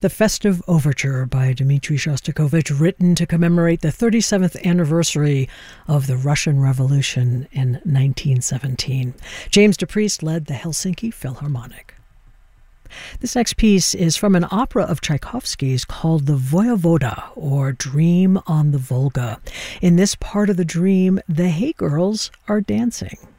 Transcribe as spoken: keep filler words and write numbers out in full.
The Festive Overture by Dmitri Shostakovich, written to commemorate the thirty-seventh anniversary of the Russian Revolution in nineteen seventeen. James DePriest led the Helsinki Philharmonic. This next piece is from an opera of Tchaikovsky's called The Voyevoda, or Dream on the Volga. In this part of the dream, the Hay Girls are dancing.